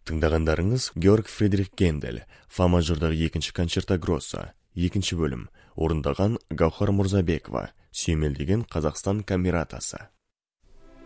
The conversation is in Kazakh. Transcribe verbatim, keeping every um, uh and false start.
Тыңдағандарыңыз Георг Фридрих Гендель, фа мажордағы екінші концерта гроссо, екінші бөлім, орындаған Гаухар Мурзабекова, сүйемелдеген Қазақстан камератасы.